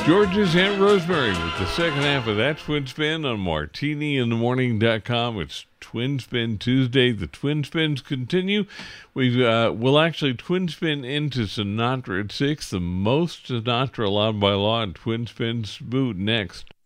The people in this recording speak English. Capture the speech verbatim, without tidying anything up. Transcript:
George's Aunt Rosemary with the second half of that Twin Spin on martini in the morning dot com. It's Twin Spin Tuesday. The Twin Spins continue. We uh, will actually Twin Spin into Sinatra at six. The most Sinatra allowed by law and Twin Spins boot next.